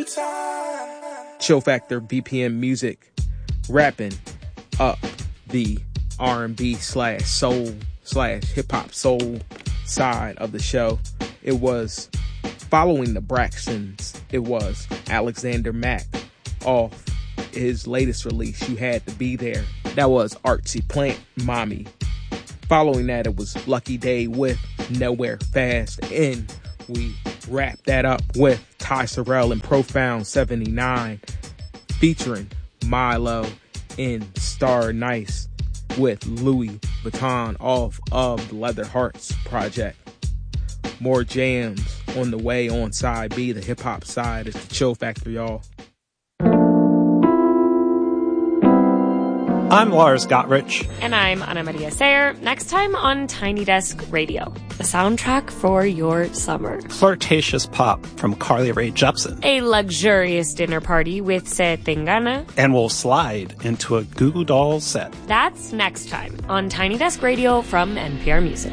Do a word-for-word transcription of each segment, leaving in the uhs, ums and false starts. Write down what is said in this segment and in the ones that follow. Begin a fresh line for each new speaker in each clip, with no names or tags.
Chill Factor B P M Music, wrapping up the R and B slash soul slash hip hop soul side of the show. It was following the Braxtons. It was Alexander Mack off his latest release, You Had to Be There. That was Artsy Plant Mommy. Following that, it was Lucky Day with Nowhere Fast. And we wrapped that up with Ty Sorrell and Profound seventy-nine featuring Milo in Star Nice with Louis Vuitton off of the Leather Hearts project. More jams on the way on side B, the hip hop side. It's the Chill Factor, y'all.
I'm Lars Gottrich.
And I'm Ana Maria Sayer. Next time on Tiny Desk Radio, the soundtrack for your summer.
Flirtatious pop from Carly Rae Jepsen.
A luxurious dinner party with Se Tengana.
And we'll slide into a Goo Goo Dolls set.
That's next time on Tiny Desk Radio from N P R Music.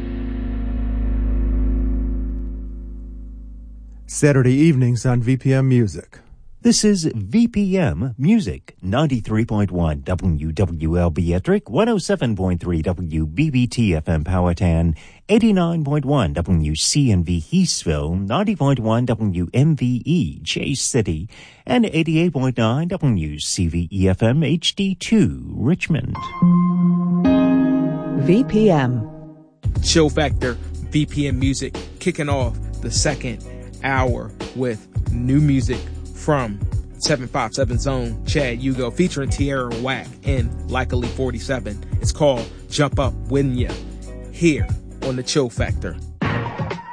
Saturday evenings on V P M Music.
This is V P M Music, ninety-three point one W W L B Ettrick, one oh seven point three W B B T F M Powhatan, eighty-nine point one W C N V Eastville, ninety point one W M V E Chase City, and eighty-eight point nine W C V E F M H D two Richmond.
V P M.
Chill Factor V P M Music, kicking off the second hour with new music from seven five seven Zone, Chad Hugo, featuring Tierra Whack and Likely forty-seven. It's called Jump Up When Ya, here on the Chill Factor.